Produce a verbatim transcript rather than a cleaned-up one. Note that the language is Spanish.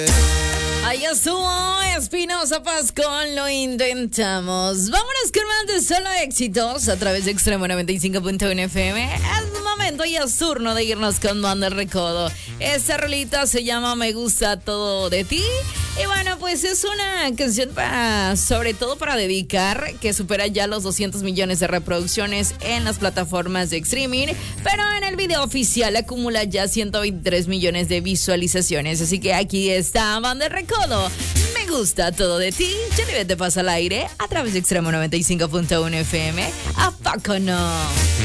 Ahí estuvo Espinosa Paz con Lo Intentamos. Vámonos con más de solo éxitos a través de Extremo noventa y cinco punto uno F M. Es momento y es turno de irnos con Banda El Recodo. Esta rolita se llama Me Gusta Todo de Ti. Y bueno, pues es una canción para, sobre todo para dedicar, que supera ya los doscientos millones de reproducciones en las plataformas de streaming, pero en el video oficial acumula ya ciento veintitrés millones de visualizaciones. Así que aquí está Banda El Recodo. Me Gusta Todo de Ti. Jenny te pasa al aire a través de Extremo noventa y cinco punto uno F M. ¿A poco no?